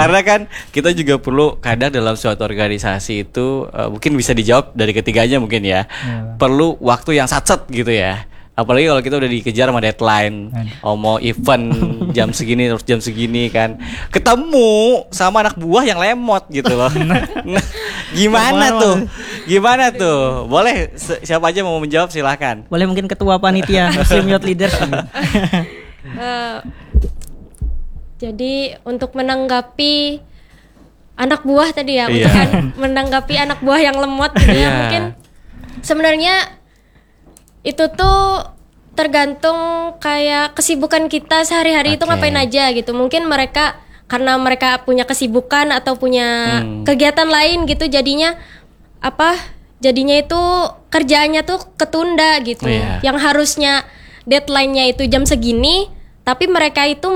Karena kan kita juga perlu kadang dalam suatu organisasi itu mungkin bisa dijawab dari ketiganya mungkin ya. Perlu waktu yang satset gitu ya. Apalagi kalau kita udah dikejar sama deadline. Mau event jam segini terus jam segini kan. Ketemu sama anak buah yang lemot gitu loh. Nah, Gimana tuh? Boleh siapa aja mau menjawab silahkan. Boleh mungkin ketua panitia Muslim Youth Leaders. Jadi untuk menanggapi anak buah tadi ya, untuk menanggapi anak buah yang lemot gitu ya, mungkin sebenarnya itu tuh tergantung kayak kesibukan kita sehari-hari itu ngapain aja gitu. Mungkin mereka karena mereka punya kesibukan atau punya kegiatan lain gitu, jadinya itu kerjaannya tuh ketunda gitu. Yang harusnya deadline-nya itu jam segini, tapi mereka itu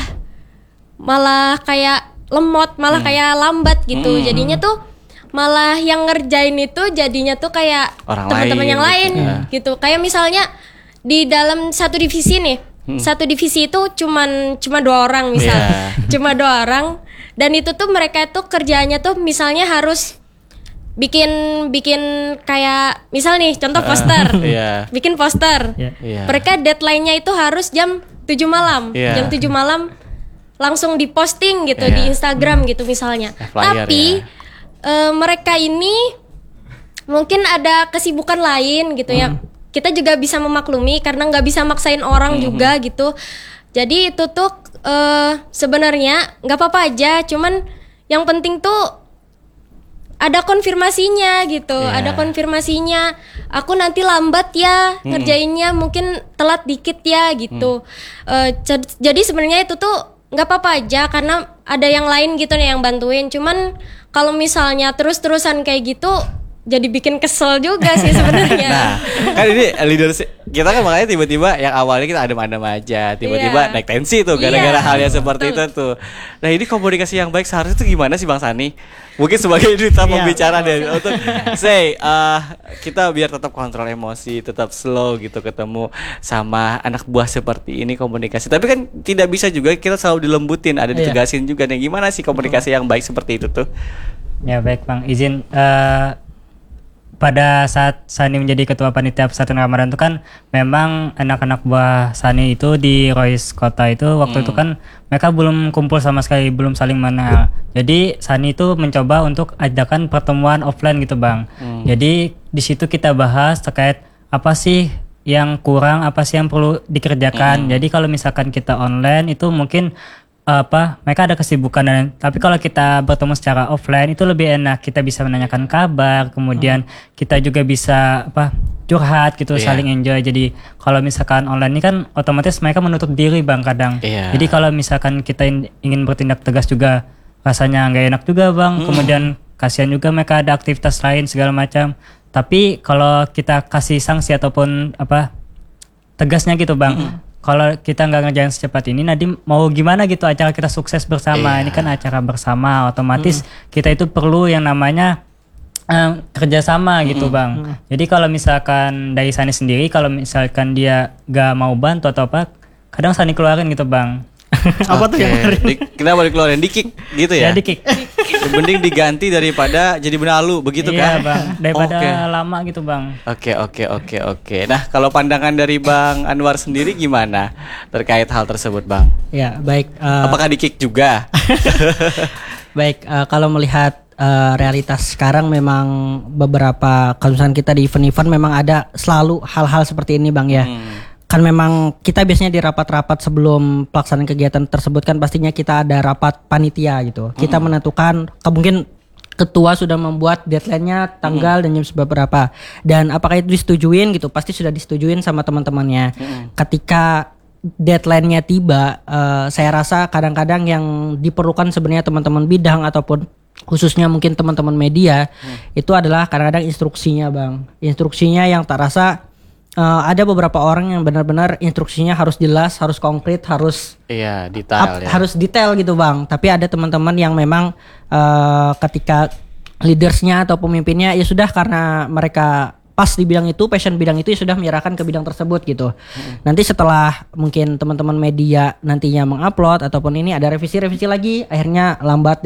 malah kayak lemot, malah kayak lambat gitu. Jadinya tuh malah yang ngerjain itu jadinya tuh kayak teman-teman yang lain gitu. Kayak misalnya di dalam satu divisi nih, satu divisi itu cuma 2 orang misalnya, cuma 2 orang, dan itu tuh mereka tuh kerjaannya tuh misalnya harus bikin kayak misal nih contoh poster, bikin poster. Mereka deadline-nya itu harus jam 7 malam, jam 7 malam langsung diposting gitu di Instagram gitu misalnya. Tapi mereka ini mungkin ada kesibukan lain gitu ya. Kita juga bisa memaklumi karena nggak bisa maksain orang juga gitu. Jadi itu tuh sebenarnya nggak apa-apa aja. Cuman yang penting tuh ada konfirmasinya gitu. Ada konfirmasinya. Aku nanti lambat ya ngerjainnya, mungkin telat dikit ya gitu. Jadi sebenarnya itu tuh nggak apa-apa aja karena ada yang lain gitu nih yang bantuin. Cuman kalau misalnya terus-terusan kayak gitu jadi bikin kesel juga sih sebenarnya. Nah, kan ini leadership kita kan makanya tiba-tiba yang awalnya kita adem-adem aja, tiba-tiba naik tensi tuh gara-gara hal yang seperti itu tuh. Nah, ini komunikasi yang baik seharusnya itu gimana sih Bang Sani? Mungkin sebagai duta pembicara deh untuk kita biar tetap kontrol emosi, tetap slow gitu ketemu sama anak buah seperti ini komunikasi. Tapi kan tidak bisa juga kita selalu dilembutin, ada ditegasin juga nih. Gimana sih komunikasi yang baik seperti itu tuh? Ya baik Bang, izin pada saat Sani menjadi ketua panitia pesantren Ramadan itu kan memang anak-anak buah Sani itu di Rois Kota itu waktu itu kan mereka belum kumpul sama sekali, belum saling mengenal. Jadi Sani itu mencoba untuk adakan pertemuan offline gitu Bang. Jadi di situ kita bahas terkait apa sih yang kurang, apa sih yang perlu dikerjakan. Jadi kalau misalkan kita online itu mungkin mereka ada kesibukan tapi kalau kita bertemu secara offline itu lebih enak, kita bisa menanyakan kabar, kemudian kita juga bisa curhat gitu, saling enjoy. Jadi kalau misalkan online ini kan otomatis mereka menutup diri Bang kadang. Jadi kalau misalkan kita ingin bertindak tegas juga rasanya nggak enak juga Bang. Kemudian kasihan juga mereka ada aktivitas lain segala macam. Tapi kalau kita kasih sanksi ataupun tegasnya gitu Bang, kalau kita nggak ngerjain secepat ini, Nadim mau gimana gitu acara kita sukses bersama. Ini kan acara bersama, otomatis kita itu perlu yang namanya kerjasama gitu Bang. Jadi kalau misalkan dari Sani sendiri, kalau misalkan dia nggak mau bantu atau kadang Sani keluarin gitu Bang. Apa tuh yang kenapa dikeluarin? Di-kick gitu ya? Ya di-kick. Mending diganti daripada jadi benalu begitu kan? Iya Bang, daripada lama gitu Bang. Oke. Nah, kalau pandangan dari Bang Anwar sendiri gimana terkait hal tersebut Bang? Ya baik. Apakah di-kick juga? Baik, kalau melihat realitas sekarang memang beberapa kalau misalkan kita di event-event memang ada selalu hal-hal seperti ini Bang ya. Kan memang kita biasanya di rapat-rapat sebelum pelaksanaan kegiatan tersebut kan pastinya kita ada rapat panitia gitu. Kita menentukan mungkin ketua sudah membuat deadline-nya tanggal dan jam berapa. Dan apakah itu disetujuin gitu? Pasti sudah disetujuin sama teman-temannya. Ketika deadline-nya tiba, saya rasa kadang-kadang yang diperlukan sebenarnya teman-teman bidang ataupun khususnya mungkin teman-teman media itu adalah kadang-kadang instruksinya Bang. Instruksinya yang tak rasa ada beberapa orang yang benar-benar instruksinya harus jelas, harus konkret, harus detail harus detail gitu Bang. Tapi ada teman-teman yang memang ketika leadersnya atau pemimpinnya ya sudah karena mereka pas di bidang itu, passion bidang itu ya sudah menyerahkan ke bidang tersebut gitu. Nanti setelah mungkin teman-teman media nantinya mengupload ataupun ini ada revisi lagi, akhirnya lambat